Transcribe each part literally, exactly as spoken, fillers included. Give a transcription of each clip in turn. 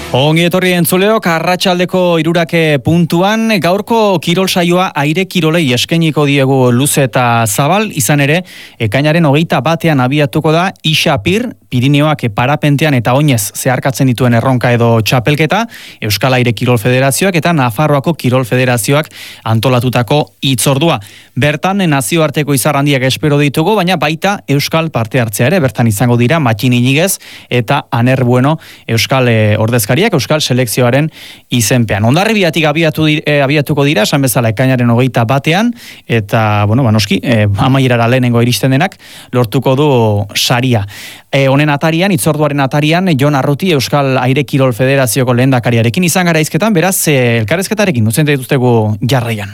Ongi etorri entzuleok, arratsaldeko hirurake puntuan, gaurko kirol saioa aire kirolei eskainiko diegu luze eta zabal, izan ere, ekainaren hogeita batean abiatuko da Ixapir, Pirineoak parapentean eta oinez zeharkatzen dituen erronka edo txapelketa, Euskal Aire Kirol Federazioak eta Nafarroako Kirol Federazioak antolatutako hitzordua. Bertan nazioarteko izar handiak espero ditugu, baina baita Euskal parte hartzea ere, bertan izango dira Matxin Inigez eta Aner Bueno Euskal eh, ordezkariak Euskal selekzioaren izenpean. Hondarribiatik abiatu eh, abiatuko dira, esan bezala ekainaren hogeita batean, eta, bueno, banoski, eh, amaierara lehenengo iristen denak, lortuko du saria. E, honen atarian, itzorduaren atarian, Jon Arruti Euskal Aire Kirol Federazioko lehendakariarekin izan gara izketan, beraz, e, elkarrezketarekin, nutzen dituztegu jarraian.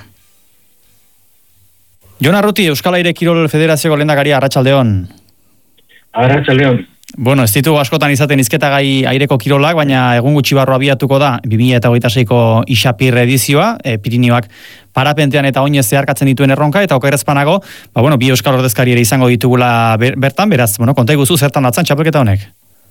Jon Arruti Euskal Aire Kirol Federazioko lehendakaria, arratsaldeon. Arratsaldeon. Bueno, ez ditugu askotan izaten izketagai aireko kirolak, baina egun gutxi barru abiatuko da bi mila hogeita seiko Ixapir edizioa, e, Pirineoak parapentean eta oinez zeharkatzen dituen erronka, eta okerrezpanago, ba, bueno, bi Euskal ordezkari ere izango ditugula ber, bertan, beraz, bueno, konta iguzu zertan datzan txapelketa honek?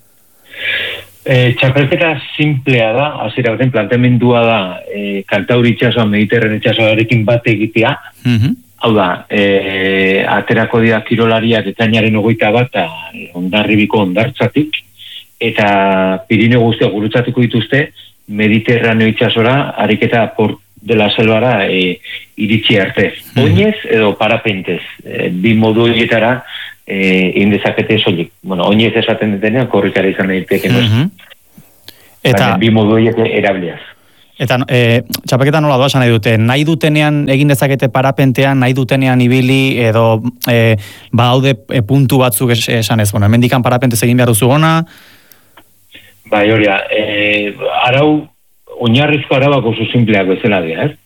E, txapelketa simplea da, hasiera baten planteamendua da, e, Kantauri itsasoa, Mediterrane itsasoarekin bat egitea. Mm-hmm. Hau da, e, aterako dira kirolariak ekainaren hogeita bat Hondarribiko hondartzatik, eta Pirineo guztia gurutzatuko dituzte Mediterraneo itsasora, ariketa Port de la Selvara e, iritsi arte. Oinez edo parapentez, e, bi modu horietara e, indezakete soilik. Bueno, oinez esaten detenean, korrikara izan daiteke. Eta bi modu horiek erabiliaz. Eta e, txapelketa nola doa esan nahi dute, nahi dutenean egin dezakete parapentean, nahi dutenean ibili, edo e, badaude e, puntu batzuk esan ez, bueno, hemendikan parapentez egin behar duzu gona? Bai, horia, e, arau, oinarrizko arabak oso simpleak bezala dira, ez?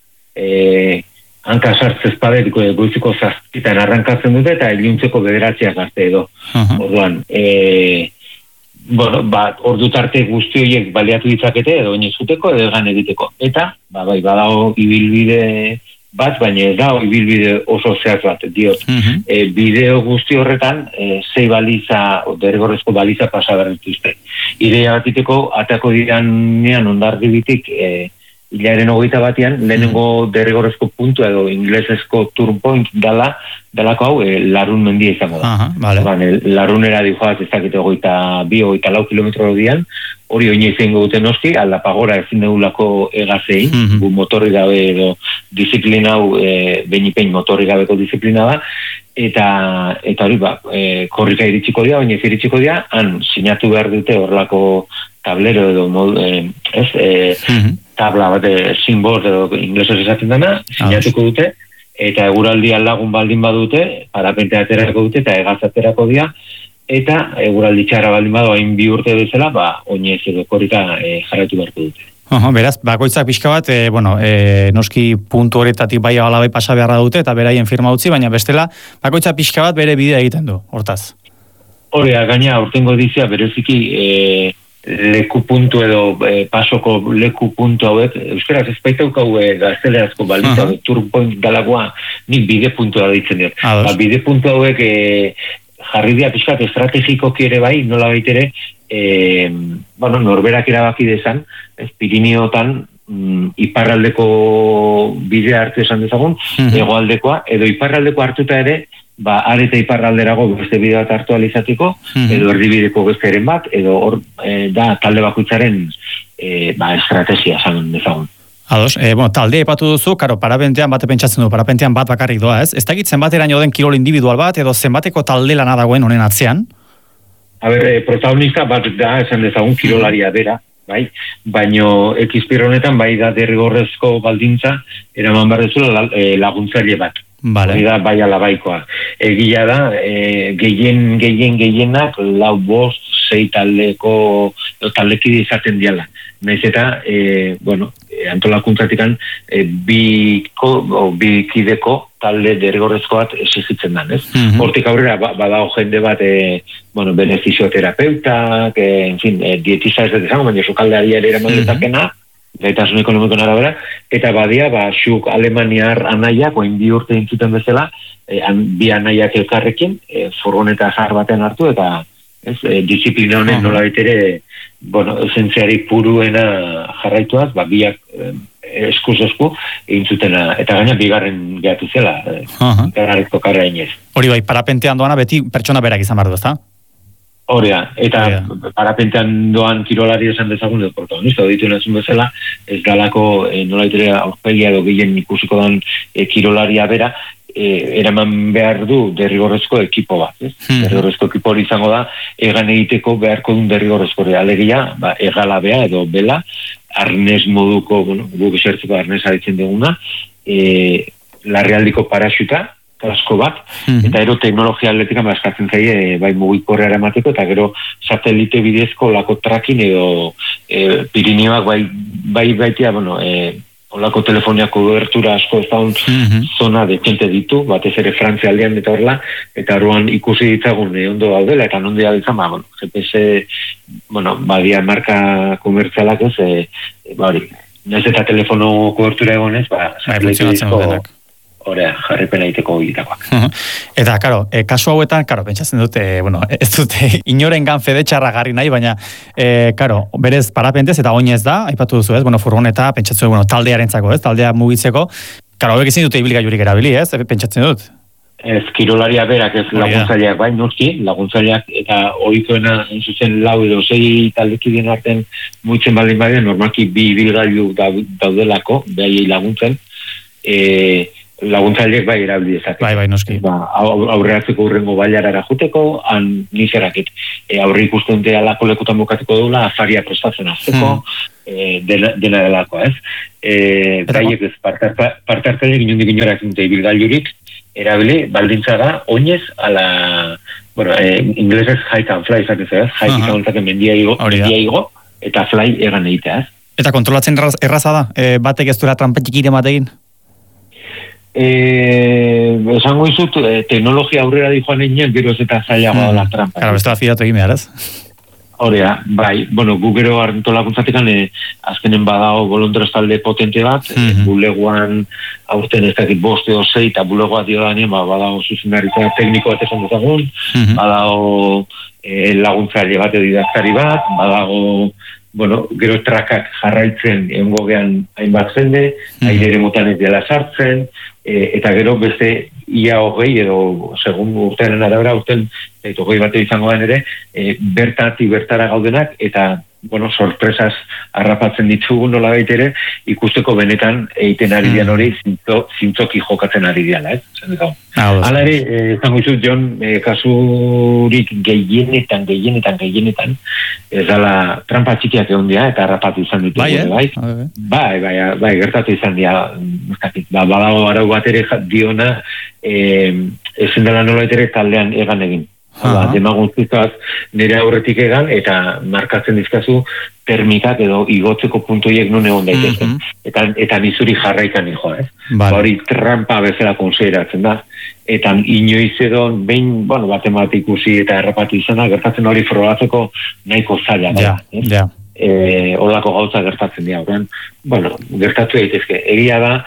E, hanka sartzez padetiko goiziko zazpitan arrankatzen dute, eta iluntzeko bederatziak arte edo. Uh-huh. Orduan, e, bueno, ba, ordu tarte guzti horiek baliatu ditzakete edo oinezuteko edo egan egiteko. Eta, ba, bai, badago ibilbide bat, baina ez dago ibilbide oso zehaz bat, diot. Mm-hmm. E, bideo guzti horretan, e, zei baliza, derrigorrezko baliza pasa behar dituzte. Ideia batiteko, atako diranean Hondarribitik, e, hilaren hogeita batean, lehenengo derrigorrezko puntu edo inglesezko turn point dala, dalako hau, e, Larun mendia izango da. Aha, vale. Bane, Larunera dihoaz ez dakite hogeita bi, hogeita lau kilometro dian, hori oina izango dute noski, aldapagora ezin degulako egazei, mm-hmm. gu motorri gabe edo disiplina hau, e, beinipein motorri gabeko disiplina da, eta eta hori ba, e, korrika iritsiko dira, oinez iritsiko dira, han sinatu behar dute horrelako tablero edo mod, e, ez, e, mm-hmm. tabla bat, simbol edo inglesez esaten dena, sinatuko dute, eta eguraldian lagun baldin badute, parapentea aterako dute, eta egaz aterako dira, eta eguraldi txarra baldin badu hain bi urte bezala, ba, oinez edo korrika e, jarratu beharko dute. Uh-huh, beraz, bakoitzak pixka bat, e, bueno, e, noski puntu horretatik bai alabai pasa beharra dute, eta beraien firma utzi, baina bestela, bakoitzak pixka bat bere bidea egiten du, hortaz. Horea, gaina, urtengo edizia, bereziki, e, leku puntu edo e, pasoko leku puntu hauek, euskaraz ez baitauk hau e, gaztelerazko balitza, uh-huh. turn point dalagoa, nik bide puntu da ditzen dut. Ba, bide puntu hauek e, jarri dira pixkat estrategikoki ere bai, nola baitere, e, bueno, norberak erabaki dezan, ez Pirineotan, mm, iparraldeko bidea hartu esan dezagun, uh-huh. hegoaldekoa, edo iparraldeko hartuta ere, ba, areta iparralderago beste bide bat hartu alizatiko, mm-hmm. edo erdibideko besteren bat, edo hor e, da talde bakoitzaren e, ba, estrategia esan dezagun. Ados, e, bueno, talde epatu duzu, karo, parapentean bate pentsatzen du, parapentean bat bakarrik doa, ez? Ez dakit zenbateraino den kirol individual bat, edo zenbateko talde lana dagoen honen atzean? A ber, e, protagonista bat da, esan dezagun, kirolaria bera, bai, baino ekizpir honetan, bai da derrigorrezko baldintza, eraman behar dezula laguntzaile bat. Vale. Hori da, bai alabaikoa. Egia da, e, gehien, gehien, gehienak, lau bost, sei taldeko, taldekide izaten diala. Naiz eta, e, bueno, antolakuntzatikan, e, biko, o, bikideko talde derrigorrezko bat exigitzen dan, ez? Mm-hmm. Hortik aurrera, ba, badago jende bat, e, bueno, beneficioterapeutak, e, en fin, e, dietiza ez dut izango, baina sukaldeari ere eraman detakena, gaitasun ekonomikoen arabera, eta badia, ba, xuk alemaniar anaiak, oin bi urte intzuten bezala, e, an, bi anaiak elkarrekin, e, furgoneta zahar batean hartu, eta ez, e, disiplina honen nola baitere bueno, esentziari puruena jarraituaz, ba, biak eh, eskuz esku egin zutena, eta gaina bigarren gehatu zela, uh-huh. Gararezko karra inez. Hori bai, parapentean doana beti pertsona berak izan behar du, ezta? Horea, eta Orea. Parapentean doan kirolari esan dezagun edo protagonista, ditu nazun bezala, ez dalako e, nolaitere aurpegia edo gehien ikusiko dan e, kirolaria bera, e, eraman behar du derrigorrezko ekipo bat, ez? Hmm. Derrigorrezko ekipo hori izango da, egan egiteko beharko dun derrigorrezko alegia, ba, egalabea edo bela, arnez moduko, bueno, guk esertzeko arnez aritzen duguna, e, larrealdiko paraxuta, kasko bat, mm-hmm. eta ero teknologia atletikan eskatzen zaie bai mugikorreara emateko, eta gero satelite bidezko olako trakin edo e, Pirinioak bai, bai baitia, bueno, e, olako telefoniako kobertura asko ez daun mm-hmm. zona dekente ditu, batez ere Frantzia aldean eta horrela, eta horrean ikusi ditzagun e, ondo daudela, eta nondi aditzen, ba, bueno, G P S, bueno, badia marka komertzialak ez, e, ba hori, naiz eta telefono kobertura egonez, ba, satelite bidezko Horea, jarripena egiteko egitakoak. Eta, karo, e, kasu hauetan, karo, pentsatzen dute, bueno, ez dute inorengan fedetxarra garri nahi, baina, e, karo, berez parapentez eta oinez da, aipatu duzu ez, bueno, furgoneta, pentsatzen, bueno, taldearentzako ez, taldea mugitzeko, karo, hauek ezin dute ibilgailurik erabili ez, pentsatzen dut? Ez, kirolaria berak ez laguntzaileak bai, noski, laguntzaileak eta ohikoena zuzen lau edo sei taldekideen artean mugitzen baldin badien, normalki bi ibilgailu daudelako, behai laguntzen, e, laguntzaileek bai erabili dezake. Bai, bai, noski. Ba, aurreatzeko urrengo bailarara juteko, han nizerakit e, aurre ikusten de alako lekutan bukatuko dula, afaria prestatzen azteko, hmm. e, dena, dena delako, ez? E, Gaiek ez, parte hartzaileek inondik inorak dute ibilgailurik, erabili, baldintza da, oinez, ala, bueno, e, inglesez hike and fly, zakez, ez? Hike uh-huh. izan ontzake mendia igo, mendia igo, eta fly egan egitea, ez? Eta kontrolatzen erraza da? E, batek ez duela trampetik ire batekin? Eh, esango izut, eh, teknologia aurrera di joan egin, gero ez eta zailagoa mm. la trampa. Claro, ez da fidatu egin behar, ez? Horea, bai, bueno, gu gero arntolakuntzatekan eh, azkenen badao bolondres talde potente bat, mm-hmm. eh, buleguan aurten ez dakit boste o zei, eta bulegoa dio danean, ba, badao zuzendaritza tekniko bat esan dezagun, mm-hmm. badao eh, laguntzaile bat edo didaktari bat, badago bueno, gero trakak jarraitzen egongo gean hainbat jende, mm-hmm. aire motan ez dela sartzen, e, eta gero beste ia hogei edo segun urtearen arabera urten eta hogei bate izango den ere, e, bertatik bertara gaudenak, eta bueno, sorpresas harrapatzen ditugu nola baitere, ikusteko benetan egiten ari dian hori zintzo, zintzoki jokatzen ari diala, ez? Hala ere, ezango izut, Jon, e, kasurik gehienetan, gehienetan, gehienetan, ez dala trampa txikiak egon dira, eta harrapatu izan ditu. Bai, eh? bai? Bai, bai, bai, gertatu izan dira, ba, badago arau bat ere diona, e, ezin dela nola baitere taldean egan egin. Hala, demaguntzizaz nire aurretik egan, eta markatzen dizkazu termikak edo igotzeko puntoiek non egon daitezen. Mm-hmm. Eta, eta nizuri jarraikan hijo, ez? Vale. Hori trampa bezala konsideratzen da. Eta inoiz edo, behin, bueno, baten bat ikusi eta errapatu izana, gertatzen hori frogatzeko nahiko zaila. Ja, ja. E, olako gauza gertatzen dira. Oran, bueno, gertatu daitezke. Egia da,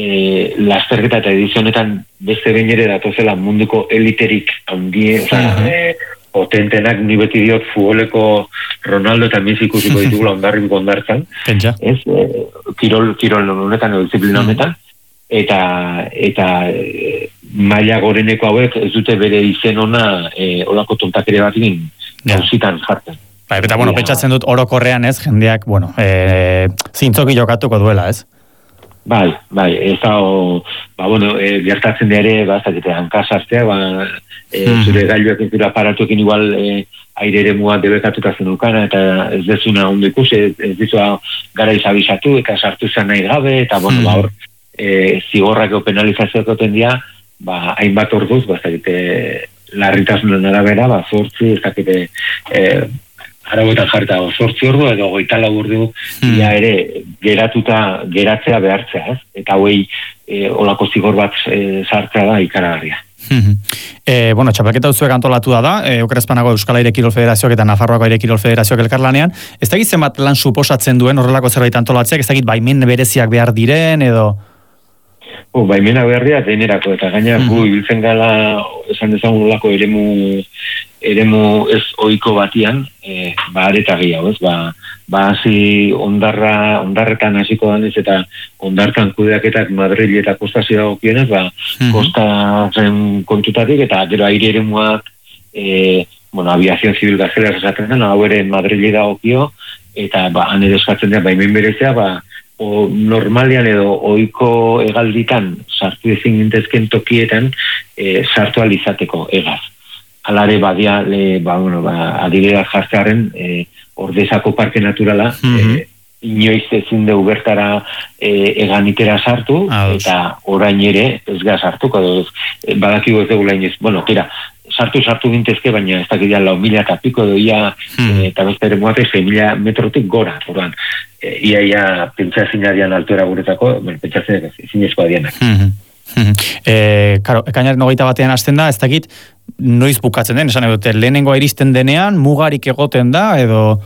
e, lasterketa eta edizionetan beste behin ere datozela munduko eliterik handie, uh-huh. e, potentenak ni beti diot futboleko Ronaldo eta Messi ikusiko ditugula ondarrik ondartzan. Ez, e, kirol, kirol honetan, edo disiplina honetan, eta, eta e, maila goreneko hauek ez dute bere izen ona e, olako tontakere bat egin gauzitan jartzen. Bai, eta bueno, pentsatzen dut orokorrean ez, jendeak, bueno, e, zintzoki jokatuko duela, ez? Bai, bai, ez da, o, ba, bueno, e, gertatzen da ere, ba, ez dakite, hankasartea, ba, e, hmm. zure gailuak ez dira aparatuekin igual e, aire ere mua debekatuta zenukana, eta ez dezuna ondo ikusi, ez, ez dizua gara izabizatu, eka sartu zen nahi gabe, eta, bueno, hmm. ba, hor, e, zigorrak o penalizazioak oten dira, ba, hainbat orduz, ba, ez dakite, larritasunen arabera, ba, zortzi, ez dakite, e, arauetan jarrita zortzi ordu edo goita lau ordu hmm. ia ere geratuta geratzea behartzea, ez? Eta hoi e, olako zigor bat e, sartzea da ikaragarria. Hmm. E, bueno, txapelketa duzuek antolatu da da, e, Okerazpanago Euskal Aire Kirol Federazioak eta Nafarroako Aire Kirol Federazioak elkarlanean. Ez dakit zenbat lan suposatzen duen horrelako zerbait antolatzeak, ez dakit baimen bereziak behar diren edo... oh, baimena beharria denerako, eta gaina gu ibiltzen gala, esan dezagun olako eremu, eremu ez ohiko batian, e, ba, areta gehiago, ez, ba, ba, hasi ondarra, ondarretan hasiko danez, eta ondartan kudeaketak Madrid eta kostazioa gokienez, ba, mm-hmm. kostaren kontutatik, eta gero aire eremuak, e, bueno, aviazion zibil gazela esaten den, hau ere Madrid dagokio, eta ba, han edo eskatzen dira, baimen berezea, ba, o normalian edo ohiko hegalditan sartu ezin gintezken tokietan e, sartu alizateko hegaz. Alare badia, le, ba, bueno, ba, adibidea jartzearen e, Ordezako Parke Naturala, mm-hmm. e, inoiz ezin dugu bertara e, eganitera sartu, ah, eta orain ere ez gara sartuko, e, badakigu ez dugu lainez, bueno, tira, sartu sartu gintezke, baina ez dakit lau mila eta piko doia, hmm. eta beste ere muate, zei mila metrotik gora, oran, e, ia, ia, pentsa zinarian altuera guretako, bueno, pentsa zinezkoa dianak. Hmm. Hmm. E, karo, ekainaren hogeita batean hasten da, ez dakit, noiz bukatzen den, esan edote, lehenengoa iristen denean, mugarik egoten da, edo...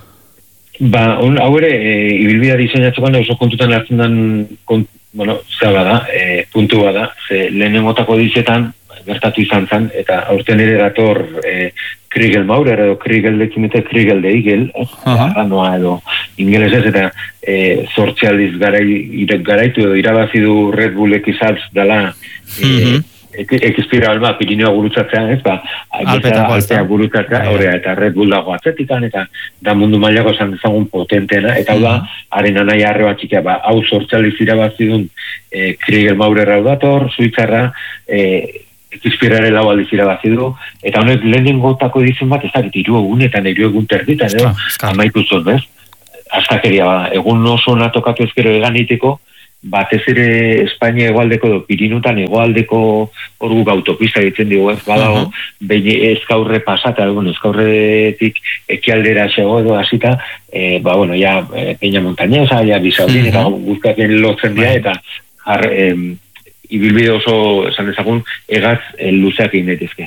Ba, on, hau ere, e, ibilbidea diseinatzukan, oso kontutan hartzen den, kont, bueno, zaba da, e, puntu bada, ze lehenengotako dizetan, gertatu izan zen, eta aurten ere dator e, Kriegel Maurer edo Kriegel dekimete Kriegel de Igel, arranoa edo ingelesez, eta e, zortzialdiz garai, garaitu edo irabazi du Red Bullek izaltz dela e, ekizpira alma Pirineo gurutzatzea, ez, ba, altea gurutzatzea, horrea, eta Red Bull dago atzetikan, eta da mundu mailako esan dezagun potentena, eta hau da, haren anai arre bat txikia, ba, hau zortzialdiz irabazi duen e, Kriegel Maurer hau dator, Suitzarra, e, ekizpirare lau aldiz irabazi du, eta honek lehen gotako edizion bat, ez dakit, iru egun eta iru egun terditan, edo, amaitu zon, bez? Aztakeria, ba, egun oso natokatu ezkero eganiteko, batez ere Espainia egoaldeko edo Pirinutan egoaldeko orgu autopista egiten dugu, ez badago, uh-huh. behin ezkaurre pasata, bueno, ezkaurretik ekialdera xego edo hasita, e, ba, bueno, ja, Peña Montañesa, ja, Bisaudin, uh-huh. eta guztatzen lotzen dira, eta har, em, ibilbide oso, esan dezagun, egaz e, luzeak egin daitezke.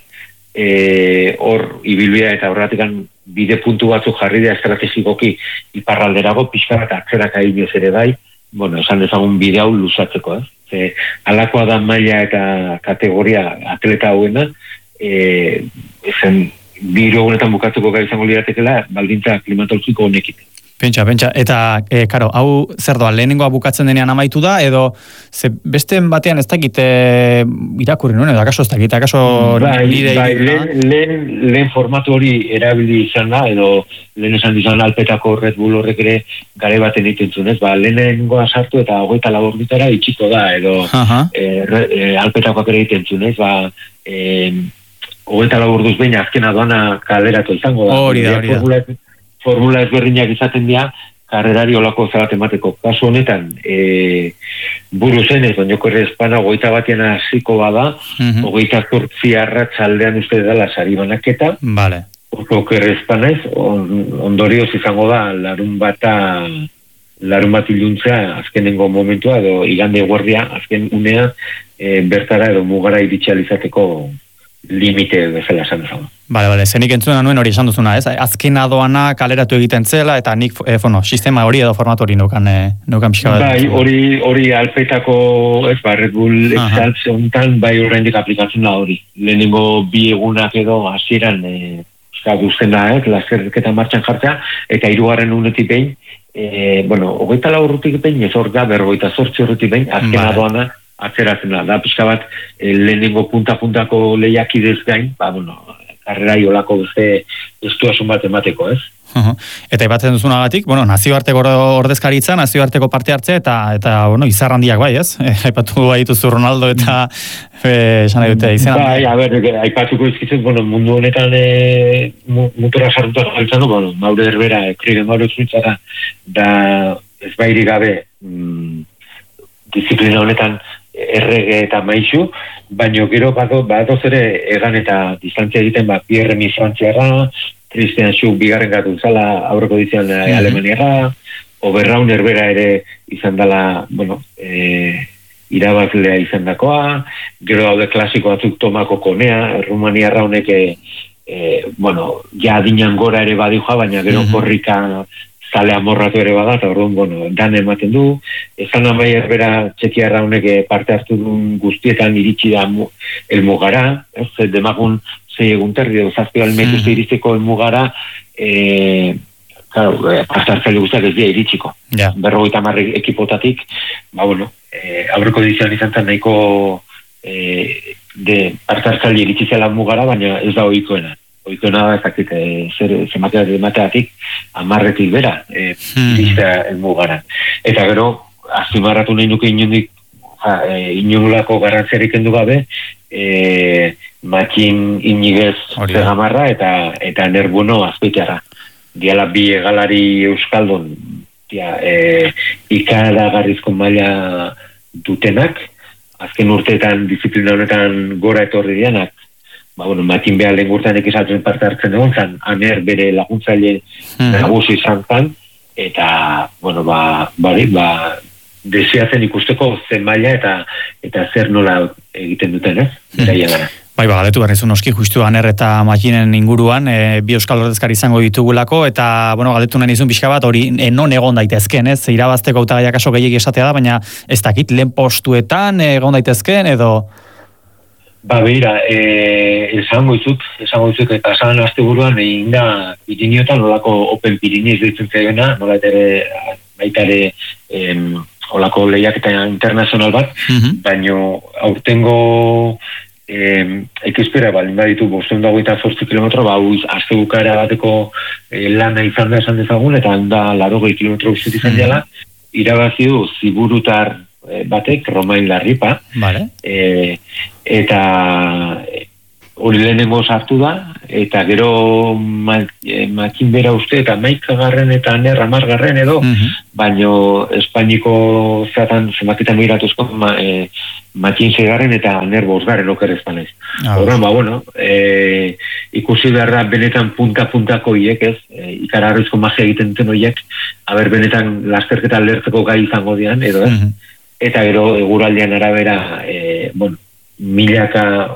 Hor, e, ibilbidea eta horratikan bide puntu batzuk jarri da estrategikoki iparralderago, pixka bat atzerak ahinez ere bai, bueno, esan dezagun bide hau luzatzeko, eh? Ze, alakoa da maila eta kategoria atleta hauena, e, ezen, biro honetan bukatzeko gai izango liratekela, baldintza klimatologiko honekin. Pentsa, pentsa, eta, e, karo, hau zer doa, lehenengoa bukatzen denean amaitu da, edo, ze beste batean ez dakit e, irakurri nuen, edo akaso ez dakit, akaso... Bai, bai, lehen, lehen, lehen formatu hori erabili izan da, edo lehen esan dizan alpetako Red Bull horrek ere gare baten egiten zunez, ba, lehenengoa sartu eta hogeita labor bitara itxiko da, edo uh-huh. e, e, alpetakoak ere egiten zunez, ba, e, hogeita labor duz behin azken aduana kaleratu izango da. Hori da, hori da. Formula ezberdinak izaten dira, karrerari olako zabat emateko. Kasu honetan, e, buru zenez, bainoko ere espana, ogeita batean hasiko bada, uh-huh. ogeita zortzi arratsaldean uste dela sari banaketa, vale. Oso ere espanez, on, ondorioz izango da, larun bata, larun bat iluntzea, azkenengo momentua, edo igande guardia, azken unea, e, bertara edo mugara iritxalizateko limite bezala esan duzuna. Bale, bale, zenik entzuna nuen hori esan duzuna, ez? Azken adoana kaleratu egiten zela, eta nik, e, fono, sistema hori edo formatu hori nukan, e, nukan pixka bat. Bai, hori, hori alpetako, ez, ba, Red Bull exaltz honetan, bai horreindik aplikatzen da hori. Lehenengo bi egunak edo hasieran e, guzten da, ez, lasterketa martxan jartzea, eta hirugarren unetik behin, e, bueno, hogeita lau urrutik behin, ez hor da, berrogeita zortzi urrutik behin, azken vale. Adoana, atzeratzen da, da pixka bat e, lehenengo punta-puntako lehiakidez gain, ba, bueno, karrera iolako beste estuasun bat emateko, ez? Uh-huh. Eta ipatzen duzunagatik, bueno, nazioarteko ordezkaritza, nazioarteko parte hartze, eta, eta bueno, izar handiak bai, ez? E, aipatu baituzu Ronaldo eta esan nahi dute izan handiak. Bai, a ber, aipatuko izkitzen, bueno, mundu honetan e, mutora sartuta galitzen du, bueno, Maure Herbera, Kriegel Maurer Suitzara, da ez bairi gabe mm, disiplina honetan errege eta maixu, baino gero badoz ere egan eta distantzia egiten, ba, Pierre Remy frantziarra, Christian Schuk bigarren gatu zala aurreko dizian mm-hmm. Alemaniarra, Oberraun Herbera ere izan dela, bueno, e, irabazlea izan dakoa, gero daude klasiko batzuk Tomako Konea, Rumaniarra honek, e, bueno, ja adinan gora ere badijoa, baina gero mm-hmm. korrika zale amorratu ere bada, eta orduan, bueno, dan ematen du, ezan amai erbera txekiarra honek parte hartu duen guztietan iritsi da elmugara, ez, demagun zei egun terdi, edo zazpi almetuzte iristeko elmugara, e, claro, parte hartzaile guztiak ez dira iritsiko. Yeah. Berrogeita marre ekipotatik, ba, bueno, e, aurreko edizioan izan zen nahiko e, de parte hartzaile iritsi zela elmugara, baina ez da ohikoena. Ohikoena da, ezakit, e, zer, zemateatik, amarretik bera, e, hmm. iristea elmugara. Eta gero, azimarratu nahi nuke inondik, ja, e, inonulako garrantziarik endu gabe, e, Matxin Inigez Zegamarra eta eta Nerbueno Azpeitiarra. Diala bi egalari euskaldun dia, e, ikaragarrizko maila dutenak, azken urteetan disiplina honetan gora etorri dianak, ba, bueno, Matxin behar lehen urtean ekizatzen parte hartzen egon zan, aner bere laguntzaile hmm. nagusi izan zan, eta, bueno, ba, bari, ba, deseatzen ikusteko zen maila eta eta zer nola egiten duten, ez? Beraia gara. Bai, ba, galetu behar nizun oski justu Aner eta Matxinen inguruan, e, bi euskal ordezkari izango ditugulako, eta, bueno, galetu nahi nizun pixka bat, hori e, non egon daitezken, ez? Irabazteko hautagaiak aso gehiagi esatea da, baina ez dakit, lehen postuetan egon daitezken, edo... Ba, behira, e, esango izut, esango izut, eta esan azte buruan, egin da Piriniotan, nolako Open Pirinioz ditzen zaiona, nola ere, baita ere, em, olako lehiak eta internazional bat, mm-hmm. baino aurtengo eh, ekizpera balin baditu bosteun dagoita zortzi kilometro, ba, azte bukara bateko eh, lana izan da esan dezagun, eta handa larogei kilometro guztiet izan dela, irabazi du ziburutar eh, batek, Romain Larripa, vale. eh, eta hori lehenengo sartu da, eta gero Matxin bera uste, eta maikagarren eta aner amargarren edo, uh-huh. baino Espainiko zatan zemaketan miratuzko ma, e, Matxin zeigarren eta aner bosgarren oker ezpanez. Ah, Horren, ba, bueno, e, ikusi behar da benetan punta-puntako hiek ez, e, ikararrizko magia egiten duten horiek, haber benetan lasterketa lertzeko gai izango dian, edo ez, uh-huh. eta gero eguraldian arabera, e, bueno, milaka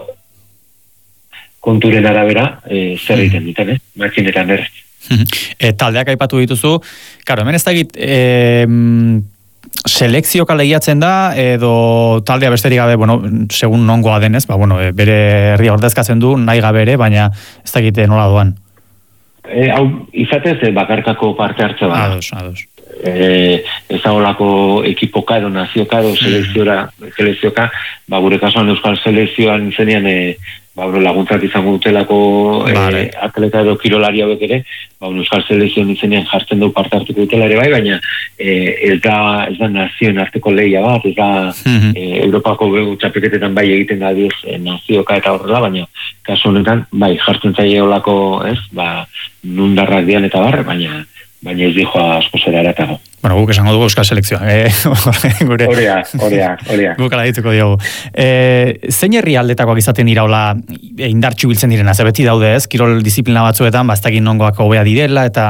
konturen arabera, e, zer egiten duten, eh? Matxinetan errez. E, taldeak aipatu dituzu, karo, hemen ez da egit, e, selekzioka lehiatzen da, edo taldea besterik gabe, bueno, segun nongoa denez, ba, bueno, bere herri ordezkatzen du, nahi gabe ere, baina ez da egite nola doan. E, hau, izatez, bakarkako parte hartze bat. Ados, ados. E, ez da olako ekipoka edo nazioka edo selekziora, selekzioka, ba, gure kasuan euskal selekzioan izenean, e, ba, laguntzat izango dutelako vale. e, atleta edo kirolari hauek ere, ba, euskal selekzioan izenean jartzen du parte hartuko dutela ere bai, baina e, ez da ez da nazioen arteko lehia bat, ez da mm-hmm. e, Europako begu txapeketetan bai egiten da diez e, nazioka eta horrela, baina kasu honetan, bai, jartzen zaie olako, ez, ba, nundarrak dian eta barre, baina baina ez dijoa asko zera eratago. Bueno, guk esango dugu euskal selekzioa. Eh? Horea, horea, horea. Guk ala dituko diogu. Eh, zein herri aldetakoak izaten dira hola indartxu biltzen direna? Ze beti daude ez, kirol disiplina batzuetan, baztakin nongoak hobea direla, eta...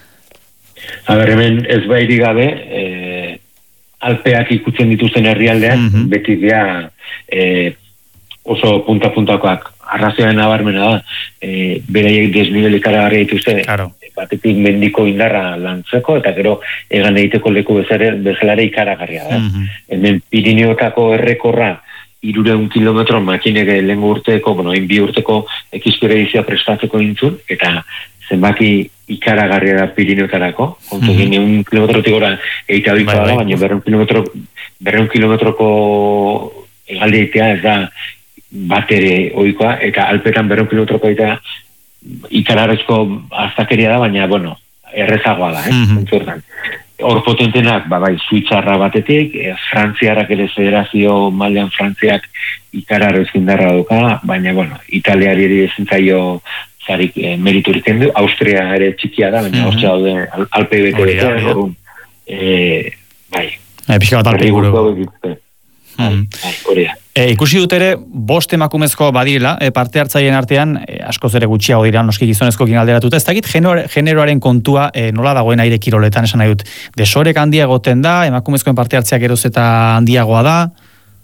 A ber, hemen ez bairi gabe, eh, alpeak ikutzen dituzten herrialdean, mm-hmm. beti dira eh, oso punta-puntakoak. Arrazioaren nabarmena da, eh, beraiek desnibel ikaragarria dituzte, claro. batetik mendiko indarra lantzeko, eta gero egan egiteko leku bezalare ikaragarria da. Mm-hmm. Hemen Pirineotako errekorra irureun kilometro Matxinek lehengo urteko, bueno, hain bi urteko ekizpera edizioa prestatzeko intzun, eta zenbaki ikaragarria da Pirineotarako, kontu mm-hmm. gine un kilometrotik gora egitea bikoa da, baina berreun kilometro, berreun kilometroko egalde egitea ez da bat ere oikoa, eta alpetan berreun kilometroko egitea ikararrezko aztakeria da, baina, bueno, errezagoa da, eh? Mm-hmm. Hor potentenak, ba, bai, Suitzarra batetik, eh, Frantziarak ere federazio mailan Frantziak ikararrezko indarra duka, baina, bueno, Italiari ere ezentzaio zarik eh, meriturik endu, Austria ere txikia da, baina mm-hmm. Austria daude al, alpe bete bete, horun, eh, bai. E, pixka bat alpe guru. Mm. Bai, hori da. E, ikusi dut ere, bost emakumezko badirela, e, parte hartzaileen artean, e, askoz ere gutxiago dira, noski gizonezkoekin alderatuta. Ez dakit, generoaren kontua e, nola dagoen aire kiroletan, esan nahi dut. Desorek handia egoten da, emakumezkoen parte hartzea geroz eta handiagoa da?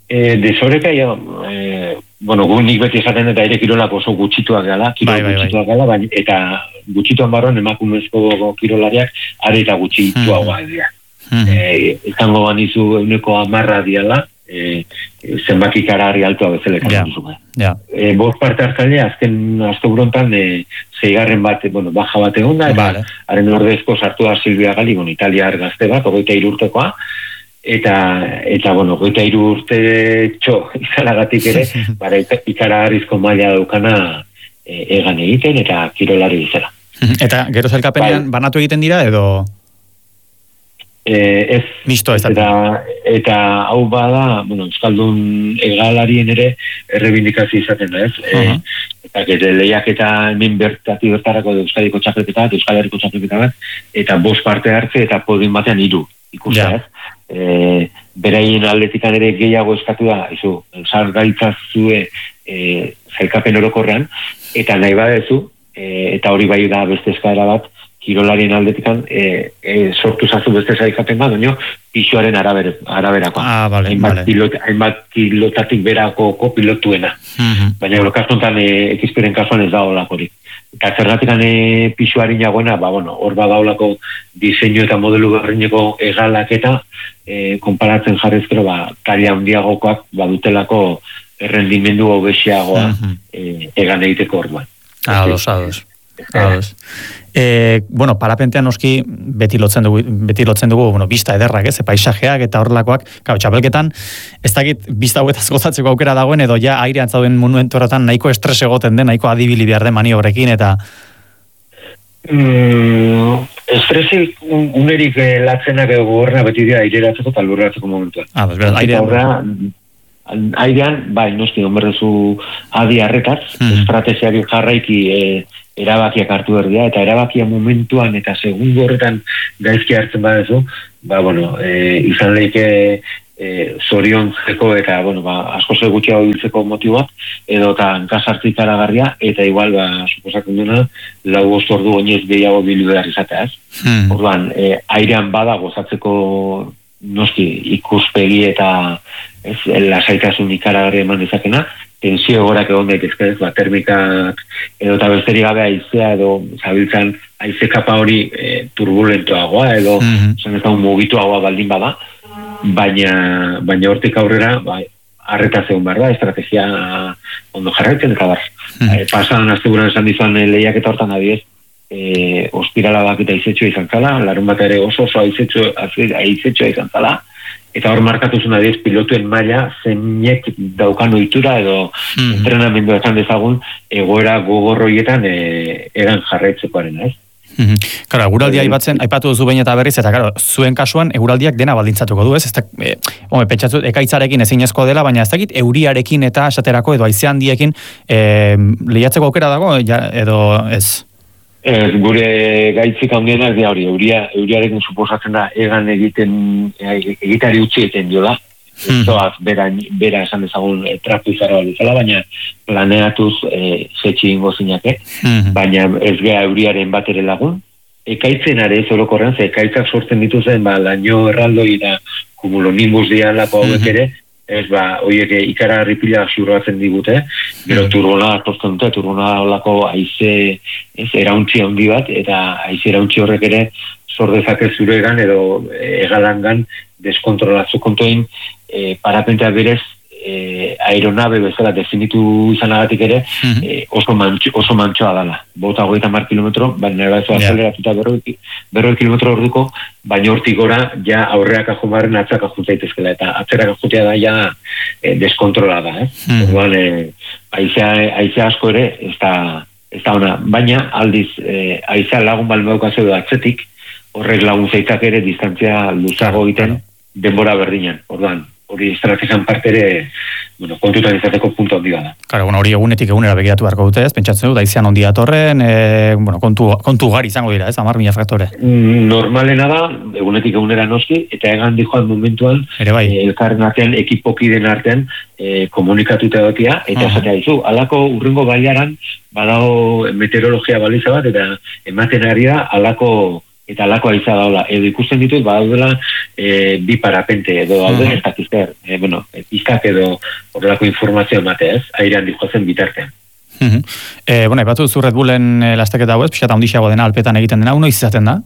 E, desoreka, ja, e, bueno, gu nik beti esaten eta aire kirolak oso gutxituak gala, kirol bai, bai, gutxituak bai. gala, baina, eta gutxituan barruan emakumezko kirolariak are eta gutxituagoa mm-hmm. dira. Mm-hmm. E, izango banizu euneko amarra diala, e, zenbaki karari altua bezala ekan yeah. duzu. Yeah. E, bost parte hartzaile, azken asteburontan, e, zeigarren bat, bueno, baja bat egon da, eta vale. haren ordezko sartu da Silvia Gali, bon, italiar gazte bat, hogeita hiru urtekoa, eta, eta bueno, hogeita hiru urte txo izanagatik ere, bara, ikaragarrizko maila daukana e, egan egiten, eta kirolari izela. Eta gero zelkapenean bai. banatu egiten dira, edo... Eh, ez, Misto, ez eta, eta hau bada, bueno, Euskaldun egalarien ere errebindikazio izaten da, ez? Uh-huh. E, eta gero lehiak eta hemen bertati bertarako de Euskadiko txapelketa bat, Euskal Herriko txapelketa bat, eta bost parte hartze eta podin batean hiru ikusta, yeah. ez? E, beraien aldetikan ere gehiago eskatu da, izu, sargaitzazue e, zailkapen orokorrean, eta nahi badezu, e, eta hori bai da beste eskaera bat, kirolarien aldetikan e, e, sortu zazu beste zailkapen bat, baina pixuaren araber, araberakoa. Ah, vale, hainbat, vale. pilot, hainbat pilotatik berako pilotuena. Uh-huh. Baina lokazuntan e, ekizperen kasuan ez da olakorik. Eta zergatikan e, pixuarin jagoena, ba, bueno, hor badaulako diseinu eta modelu berrineko egalak eta e, konparatzen jarrezkero, ba, talia handiagokoak badutelako errendimendu hobesiagoa uh-huh. e, egan egiteko orduan. Ados, ados. Ados. E, bueno, parapentean noski beti lotzen dugu, beti lotzen dugu, bueno, bista ederrak, ez, paisajeak eta horrelakoak, gau, txapelketan, ez dakit bista hauetaz gozatzeko aukera dagoen, edo ja airean zauden monumentu horretan nahiko estres egoten den, nahiko adibili behar den maniobrekin, eta... Mm, estresik unerik latzenak edo gogorna beti dira aireratzeko eta lurratzeko momentuan. Ah, pues, airean... Airean, bai, noski, onberdezu adi harretaz, mm-hmm. estrategiari jarraiki e, erabakiak hartu berdia, eta erabakia momentuan eta segundo horretan gaizki hartzen badezu, ba, bueno, e, izan lehike e, zorion zeko eta, bueno, ba, asko segutxea hiltzeko motiboak, edo eta hankasartzik aragarria, eta igual, ba, suposatzen duena, lau bost ordu oinez gehiago bilu behar izateaz. Mm. Orduan, e, airean bada gozatzeko noski ikuspegi eta ez, lasaitasun ikaragarri eman dezakena, tensio gorak egon daitezke, ba, termikak edo eta besterik gabe aizea edo zabiltzan aize kapa hori e, turbulentoagoa edo mm-hmm. zen ez da un mugituagoa baldin bada, baina baina hortik aurrera ba, arreta zegoen behar da, estrategia ondo jarraitzen eta bar. Mm-hmm. E, pasan asteburan esan dizuan e, lehiak eta hortan adiez, e, ospirala bak eta aizetxoa izan zala, larun bat ere oso oso aizetxoa izan zala, eta hor markatu zuen adiez pilotuen maila zeinek daukan ohitura edo mm. entrenamendu esan dezagun egoera gogorroietan e, egan jarraitzekoaren, ez? Mm-hmm. Claro, eguraldia aipatzen, aipatu duzu behin eta berriz, eta claro, zuen kasuan eguraldiak dena baldintzatuko du, ez? Ez da, e, home, pentsatzu, ekaitzarekin ezinezko dela, baina ez dakit euriarekin eta esaterako edo haize handiekin e, lehiatzeko aukera dago, ja, edo ez? Ez, gure gaitzik handienak dira hori, euria, euriarekin suposatzen da egan egiten, egitari utzi egiten dio da. Hmm. Zoaz, bera, bera esan dezagun e, trapu izarra balizala, baina planeatuz e, zetxe ingo zinake, hmm. baina ez gea euriaren bat ere lagun. Ekaitzen are ez orokorrean, ze ekaitzak sortzen dituzen, ba, laino erraldoi da kumulonimbus dialako hauek hmm. ere, ez ba, oiek ikaragarri pila xurratzen digute, gero mm. turbona tortzen dute, turbona olako aize, ez, erauntzi handi bat, eta aize erauntzi horrek ere zordezake zuregan edo egalangan deskontrolatzu kontoin e, parapentea berez e, aeronabe bezala definitu izanagatik ere mm-hmm. e, oso, mantxo, oso mantxoa dala. Bota hogeita mar kilometro, baina nera ez azeleratuta berroi, berroi kilometro orduko, baina hortik gora ja aurreak ajomarren atzak ajuntaitezkela, eta atzerak ajutea da ja e, deskontrolada, eh? Mm. Orduan, e, aizea, aizea asko ere, ez da, ez da ona, baina aldiz, e, aizea lagun balmeukazio da atzetik, horrek lagun zeitak ere distantzia luzago egiten denbora berdinan, orduan, hori estrategian parte ere, bueno, kontutan izateko punto handi da. Claro, bueno, hori egunetik egunera begiratu beharko dute, ez? Pentsatzen du, daizean ondi datorren, e, bueno, kontu, kontu gari izango dira, ez? Amar mila faktore. Normalena da, egunetik egunera noski, eta egan dijoan momentuan, ere bai. E, elkarren artean, ekipokiden artean, e, komunikatuta dotia, eta uh-huh. esatea dizu, alako urrengo baiaran, badago meteorologia baliza bat, eta ematen ari da, alako eta alakoa izan daula, edo ikusten ditut, badaudela e, bi parapente, edo daude ez dakizter, e, bueno, pizkak edo horrelako informazio emate ez, airean dijozen bitartean. Uh-huh. E, bueno, ipatu zu Red Bullen e, lasteketa hau ez, pixka eta ondixago dena, alpetan egiten dena, noiz izaten da?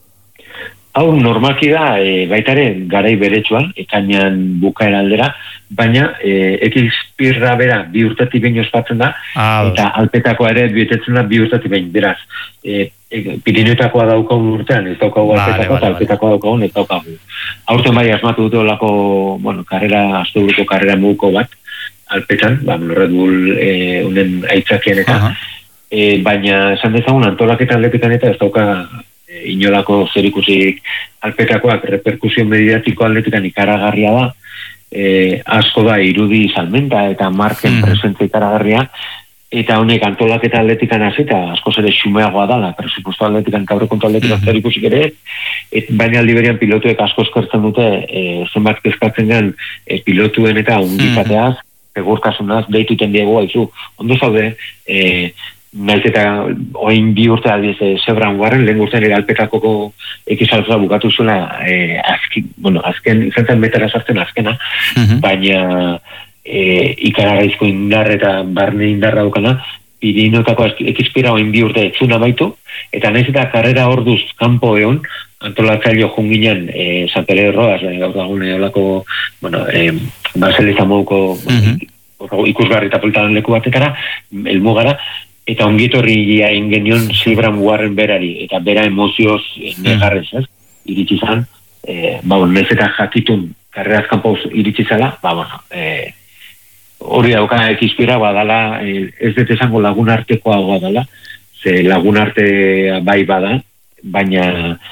Hau normalki da, e, baitare garai beretsuan, ekainan bukaera aldera, baina e, ekizpirra bera bi urtetik behin ospatzen da, ah, eta alpetakoa ere betetzen da bi urtetik behin, beraz, e, e, Pirineotakoa daukagun urtean, ez daukagu vale, alpetakoa, vale, eta alpetakoa vale. daukagun ez daukagu. Aurten bai asmatu dute olako, bueno, karrera, asteburuko karrera muguko bat, alpetan, ba, Red Bull e, unen aitzakien eta, uh-huh. e, baina esan dezagun antolaketa aldepetan eta ez dauka e, inolako zerikusik alpetakoak reperkusio mediatiko aldepetan ikaragarria da, e, asko da irudi salmenta eta marken uh-huh. presentzia ikaragarria, eta honek antolaketa atletikan hasita asko ere xumeagoa dala, presupuesto atletikan eta aurrekontu atletikan mm-hmm. zer ikusik ere, et, baina aldi berean pilotuek asko eskertzen dute e, zenbat kezkatzen den e, pilotuen eta ungizateaz, mm-hmm. segurtasunaz, deituten diegu haizu. Ondo zaude, e, naiz eta oin bi urte aldiz e, Sebran Warren, lehen urtean ere alpetakoko ekizaltza bukatu zuela, e, azken, bueno, azken, izan zen metara sartzen azkena, mm-hmm. baina E, ikararazko indar eta barne indarra dukana, Pirinotako ekizpira oin bi urte etzuna baitu, eta naiz eta karrera orduz kanpo egon, antolatzaileo junginen e, San Pere Rodas, e, gaur dagoen eolako, bueno, e, Baseliza moduko mm-hmm. ikusgarri eta poltadan leku batetara, elmugara, eta ongietorri egin genion Sebran Warren berari, eta bera emozioz e, negarrez, ez? Iritsi zan, e, ba, bon, naiz eta jakitun karreraz kanpo iritsi zala, ba, bueno, e, hori daukana ekizpira badala, ez dut esango lagunartekoa badala, ze lagunartea bai bada, baina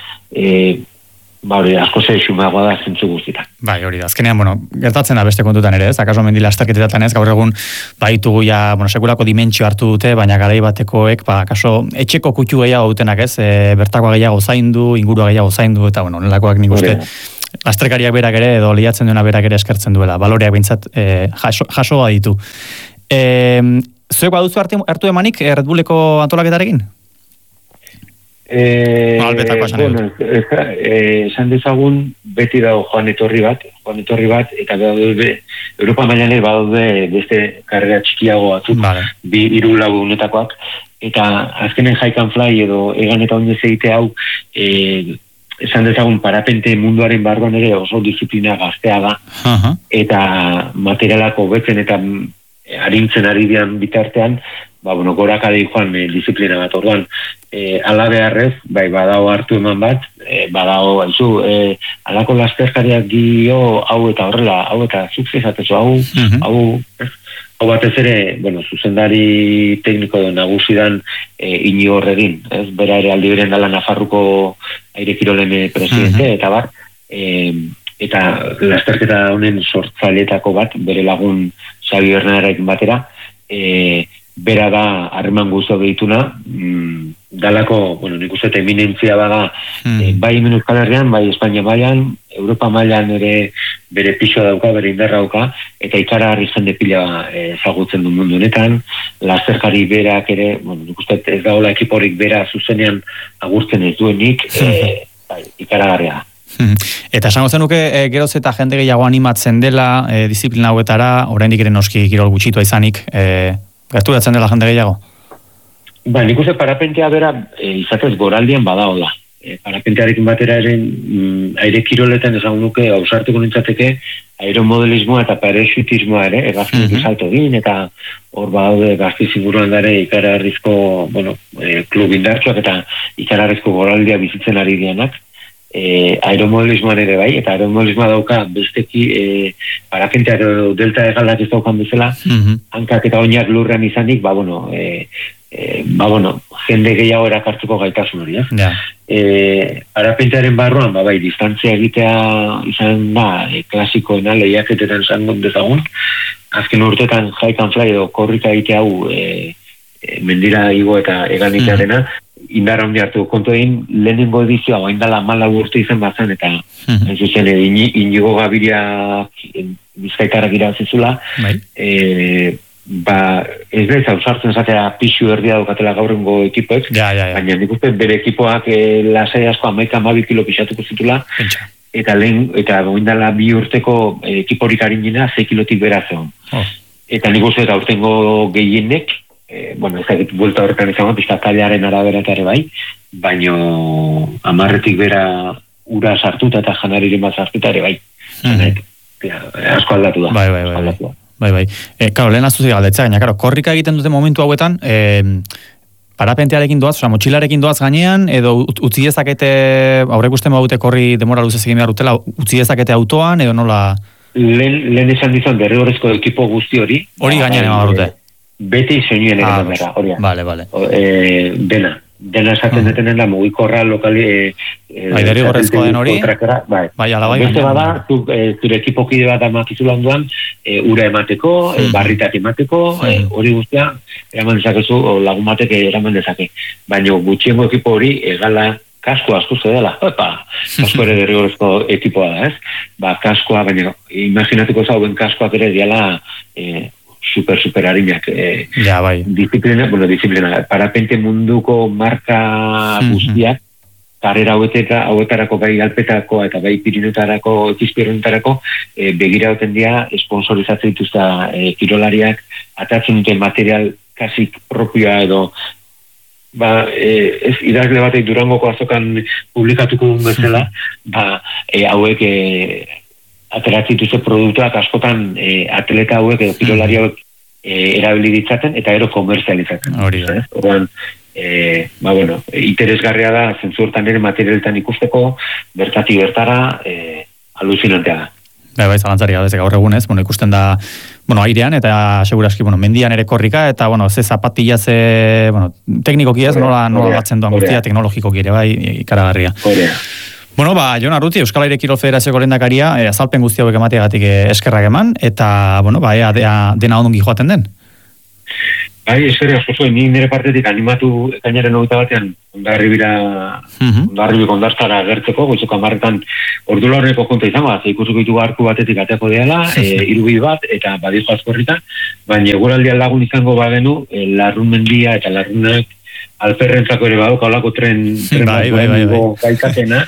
e, ba hori asko ze xumeagoa da zentzu guztietan. Bai, hori da, azkenean, bueno, gertatzen da beste kontutan ere, ez? Akaso mendi lasterketetan ez, gaur egun baitugu ja, bueno, sekulako dimentsio hartu dute, baina garai batekoek, ba, akaso etxeko kutxu gehiago dutenak ez, e, bertakoa gehiago zaindu, ingurua gehiago zaindu, eta bueno, nolakoak nik uste, lasterkariak berak ere, edo liatzen duena berak ere eskertzen duela, baloreak bintzat e, jaso, jasoa ditu. E, zuek baduzu hartu, hartu emanik Red Bulleko antolaketarekin? Eh, bueno, esan dezagun beti dago joan etorri bat, joan etorri bat, eta daude, Europa mailan ere badaude beste karrera txikiago batzuk, vale. bi hiru lagunetakoak, eta azkenen hike and fly edo egan eta oinez egite hau, eh, esan dezagun parapente munduaren barruan ere oso disiplina gaztea da, uh-huh. eta materialako betzen eta arintzen ari dian bitartean, ba, bueno, gorakade joan e, disiplina bat, orduan, e, ala beharrez, bai, badao hartu eman bat, e, badao, haizu, e, alako lasterkariak gio, hau eta horrela, hau eta sukzesatezu, hau, uh-huh. hau, hau batez ere, bueno, zuzendari tekniko do nagusidan e, ini horregin, ez, bera ere aldi beren dala Nafarruko airekirolen presidente, uh-huh. eta bar, e, eta lasterketa honen sortzaileetako bat, bere lagun Xabi Bernararekin batera, e, bera da harreman guztu behituna, mm, dalako, bueno, nik uste eminentzia bada, mm. e, bai hemen Euskal Herrian, bai Espainia mailan, Europa mailan ere bere pixoa dauka, bere indarra dauka, eta ikara harri jende pila ezagutzen du mundu honetan, lasterkari berak ere, bueno, nik uste ez dagoela ekiporik bera zuzenean agurtzen ez duenik, e, bai, ikaragarria da. Eta esango zenuke, e, geroz eta jende gehiago animatzen dela, e, disiplina hauetara, oraindik ere noski kirol gutxitua izanik, e, gerturatzen dela jende gehiago? Ba, nik uste parapentea bera e, izatez goraldian badao da. E, parapentearekin batera ere mm, aire kiroletan esan nuke ausartuko nintzateke aeromodelismoa eta parachutismoa ere, egazkinik mm-hmm. salto egin, eta hor badaude gazti zinguruan dare ikararrizko, bueno, e, klub indartsuak eta ikararrizko goraldia bizitzen ari dianak. E, aeromodelismoan ere bai, eta aeromodelismoa dauka besteki e, parapentea delta egalak ez daukan bezala, mm-hmm. hankak eta oinak lurrean izanik, ba bueno, e, e, ba bueno, jende gehiago erakartuko gaitasun hori, eh? Yeah. E, parapentearen barruan, ba bai, distantzia egitea izan da, e, klasikoena lehiaketetan izan dezagun, azken urtetan hike and fly edo korrika egitea hau e, e, mendira igo eta eganitearena, mm-hmm. indarra hundi hartu kontu egin, lehenengo edizioa oain dala mala urte izan bazen, eta mm-hmm. ez zuzen, inigo Gabiria bizkaitarak irabazizula, e, ba, ez da ez ausartzen zatea pixu erdia dukatela gaurrengo ekipoek, ja, ja, ja. baina nik uste bere ekipoak e, lasai asko amaika amabi kilo pixatuko zitula, Pentsa. eta lehen, eta goindala bi urteko e, ekiporik harinina zei kilotik bera zeon. Oh. Eta nik uste eta urtengo gehienek, e, bueno, ez dakit buelta horretan izango, pixka taldearen arabera eta ere bai, baino amarretik bera ura sartuta eta janariren bat sartuta ere bai. Mm. Ja, asko aldatu da. Bai, bai, bai. Aldatu da. Bai, bai. E, karo, lehen aztuzik galdetza, gaina, karo, korrika egiten dute momentu hauetan, e, parapentearekin doaz, oza, motxilarekin doaz gainean, edo utzi dezakete, aurrek uste maute korri demora luzez egin behar dutela, utzi dezakete autoan, edo nola... Lehen, lehen esan dizan derrigorrezko ekipo guzti hori. Hori gainean ema barrute. Beti soinuen egin ah, dara, hori. Vale, vale. E, dena. Dena esaten uh-huh. detenen da, mugikorra lokali... E, bai, derrigorrezko den hori. Bai, bai, ala bai. Beste bada, zu, e, zure ekipokide bat amakizula onduan, e, ura emateko, uh-huh. e, barritak emateko, uh-huh. e, hori guztia, eraman dezakezu, lagun batek eraman dezake. Baina gutxiengo ekipo hori, egala kasko asko zedela. Opa, kasko ere derrigorezko ekipoa da, ez? Ba, kaskoa, baina imaginatuko zauen kaskoak ere diala... E, super, super harinak. Eh, ja, bai. Disiplina, bueno, disiplina, parapente munduko marka guztiak, mm-hmm. karrera haueteka, hauetarako bai alpetako eta bai pirinotarako, ekizpironetarako, eh, begira hoten dia, sponsorizatzen dituzta eh, kirolariak, atatzen dute material kasik propioa edo, ba, eh, ez idazle batek Durangoko azokan publikatuko duen bezala, mm-hmm. ba, eh, hauek... Eh, ateratzituzte produktuak askotan e, atleta hauek edo kirolari hauek e, erabili ditzaten eta ero komerzializatzen. Hori da. Horren, e, ba bueno, interesgarria da zentzuertan ere materialetan ikusteko, bertati bertara, e, alucinantea da. Bai, bai, zalantzari gabe gaur egunez, bueno, ikusten da, bueno, airean eta seguraski, bueno, mendian ere korrika eta bueno, ze zapatilla ze, bueno, teknikoki ez, nola nola batzen doan guztia, teknologikoki ere bai, ikaragarria. Horea. Bueno, ba, Jon Arruti, Euskal Aire Kirol Federazioko lehendakaria, e, azalpen guzti hauek emateagatik eskerrak eman, eta, bueno, ba, ea, ea dena ondongi joaten den. Bai, eskerri asko zuen, ni nire partetik animatu ekainaren hogeita batean, ondarri bira, uh-huh. ondarri biko ondartara gertzeko, goizuko amarretan ordula horreko konta izango, ze ikusuko ditugu arku batetik ateako deala, e, irubi bat, eta badiko azkorrita, baina eguraldian lagun izango bagenu, e, larrun mendia eta larrunak alperrentzako ere badok, haulako tren, tren bai, bai, bai, bai. gaitazena,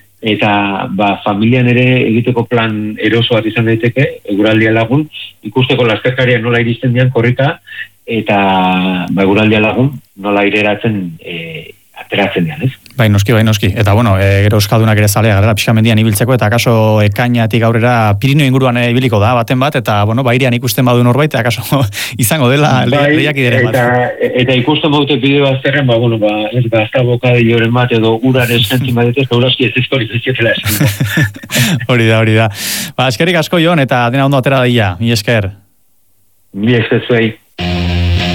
eta ba, familian ere egiteko plan eroso bat izan daiteke, eguraldia lagun, ikusteko lasterkariak nola iristen dian korrika, eta ba, eguraldia lagun nola ireratzen e, ateratzen dian, ez? Bai, noski, bai, noski. Eta, bueno, e, gero euskaldunak ere zalea, gara pixamendian ibiltzeko, eta kaso ekainatik aurrera Pirinio inguruan ibiliko da, baten bat, eta, bueno, bairian ikusten badu norbait, eta kaso izango dela bai, lehiak ideren bat. Eta, eta ikusten baute bideo azterren, ba, bueno, ba, ez gazta bokade joren bat, edo uraren zentzima dut, ez da uraski ez izkori zizkietela esan. Hori da, hori da. Ba, eskerik asko Jon, eta dena ondo atera daia, mi esker. Mi esker zuei.